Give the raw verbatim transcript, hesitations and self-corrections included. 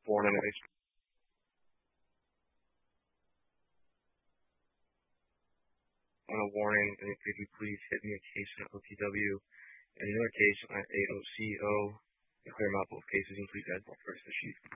born in ice. On a warning, and could you please hit me a case at O T W and another case at A O C O and clear them out both cases and please add more first issue.